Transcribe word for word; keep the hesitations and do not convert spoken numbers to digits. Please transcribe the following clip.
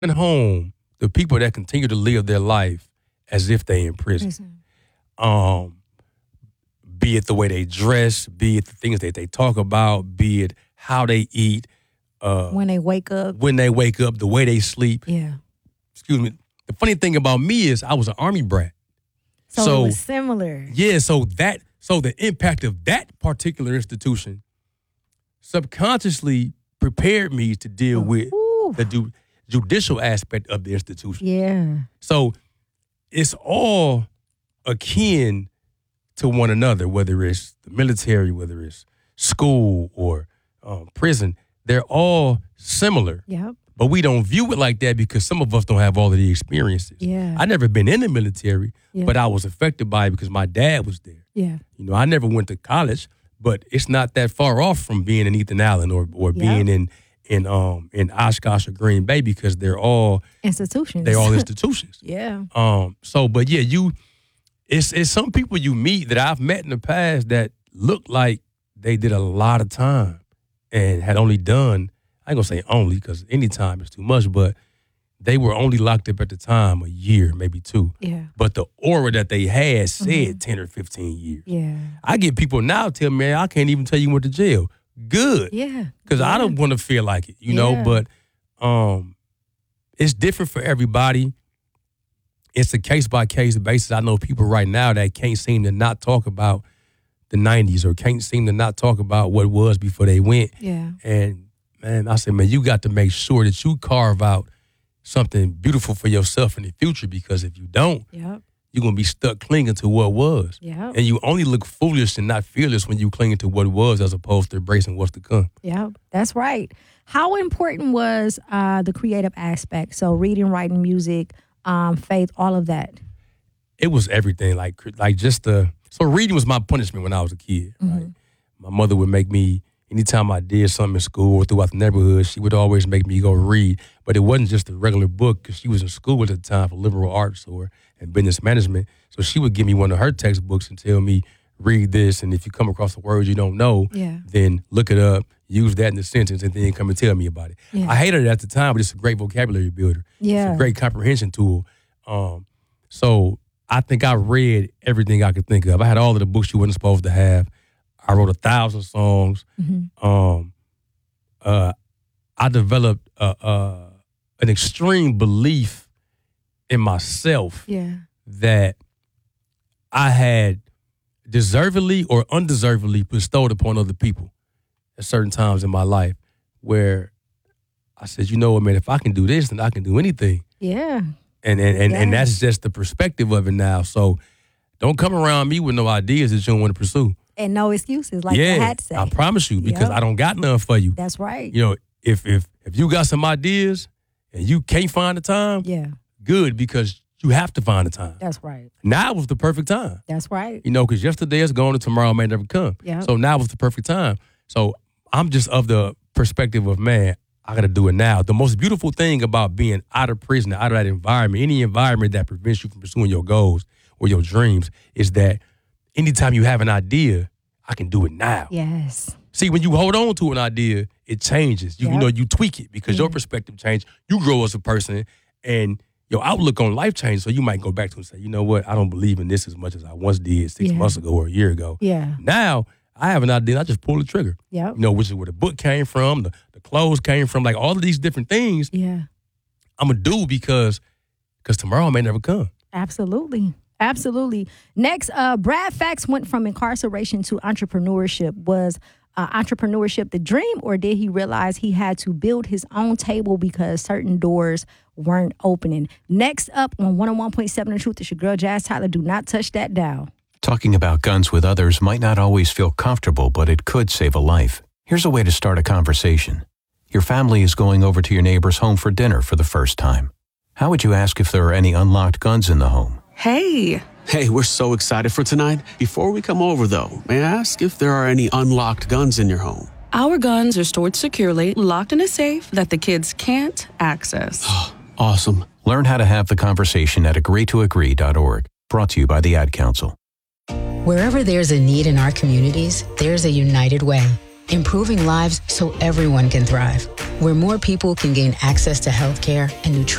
And home, the people that continue to live their life as if they in prison. Mm-hmm. Um, be it the way they dress, be it the things that they talk about, be it how they eat. Uh, when they wake up. When they wake up, the way they sleep. Yeah. Excuse me. The funny thing about me is I was an Army brat. So, so it was similar. Yeah, so that so the impact of that particular institution subconsciously prepared me to deal oh, with ooh. the du- judicial aspect of the institution. Yeah. So it's all akin to one another, whether it's the military, whether it's school or um, prison. They're all similar. Yep. But we don't view it like that because some of us don't have all of the experiences. Yeah. I never been in the military, yeah. but I was affected by it because my dad was there. Yeah. You know, I never went to college, but it's not that far off from being in Ethan Allen or or yeah. being in in um in Oshkosh or Green Bay because they're all institutions. They're all institutions. yeah. Um. So, but yeah, you, it's it's some people you meet that I've met in the past that look like they did a lot of time and had only done. I ain't gonna say only because any time is too much, but they were only locked up at the time a year, maybe two. Yeah. But the aura that they had said mm-hmm. ten or fifteen years. Yeah. I get people now tell me, I can't even tell you went to jail. Good. Yeah. Because yeah. I don't want to feel like it, you yeah. know, but um, it's different for everybody. It's a case-by-case basis. I know people right now that can't seem to not talk about the nineties or can't seem to not talk about what it was before they went. Yeah. And man, I said, man, you got to make sure that you carve out something beautiful for yourself in the future because if you don't, yep. you're going to be stuck clinging to what was. Yep. And you only look foolish and not fearless when you clinging to what was as opposed to embracing what's to come. Yeah, that's right. How important was uh, the creative aspect? So reading, writing, music, um, faith, all of that? It was everything. Like, like just the, so reading was my punishment when I was a kid, mm-hmm. right? My mother would make me, anytime I did something in school or throughout the neighborhood, she would always make me go read. But it wasn't just a regular book because she was in school at the time for liberal arts or and business management. So she would give me one of her textbooks and tell me, read this, and if you come across the words you don't know, yeah. then look it up, use that in the sentence, and then come and tell me about it. Yeah. I hated it at the time, but it's a great vocabulary builder. Yeah. It's a great comprehension tool. Um, so I think I read everything I could think of. I had all of the books you weren't supposed to have. I wrote a thousand songs. Mm-hmm. Um, uh, I developed uh, uh, an extreme belief in myself yeah. that I had deservedly or undeservedly bestowed upon other people at certain times in my life where I said, you know what, man, if I can do this, then I can do anything. Yeah. And and, and, yeah. and that's just the perspective of it now. So don't come around me with no ideas that you don't want to pursue. And no excuses, like yeah, I had to say. I promise you, because yep. I don't got none for you. That's right. You know, if if if you got some ideas and you can't find the time, yeah, good, because you have to find the time. That's right. Now was the perfect time. That's right. You know, because yesterday is gone and tomorrow may never come. Yeah. So now was the perfect time. So I'm just of the perspective of, man, I got to do it now. The most beautiful thing about being out of prison, out of that environment, any environment that prevents you from pursuing your goals or your dreams, is that anytime you have an idea, I can do it now. Yes. See, when you hold on to an idea, it changes. You, yep. you know, you tweak it because yeah. your perspective changes. You grow as a person, and your outlook on life changes. So you might go back to it and say, you know what, I don't believe in this as much as I once did six yeah. months ago or a year ago. Yeah. Now, I have an idea, and I just pull the trigger. Yeah. You know, which is where the book came from, the, the clothes came from, like all of these different things. Yeah. I'm going to do because because tomorrow may never come. Absolutely. Absolutely. Next, uh, Brad Fax went from incarceration to entrepreneurship. Was uh, entrepreneurship the dream, or did he realize he had to build his own table because certain doors weren't opening? Next up on one oh one point seven The Truth, it's your girl, Jazz Tyler. Do not touch that dial. Talking about guns with others might not always feel comfortable, but it could save a life. Here's a way to start a conversation. Your family is going over to your neighbor's home for dinner for the first time. How would you ask if there are any unlocked guns in the home? Hey. Hey, we're so excited for tonight. Before we come over, though, may I ask if there are any unlocked guns in your home? Our guns are stored securely, locked in a safe that the kids can't access. Awesome. Learn how to have the conversation at agree to agree dot org. Brought to you by the Ad Council. Wherever there's a need in our communities, there's a United Way. Improving lives so everyone can thrive. Where more people can gain access to health care and nutrition.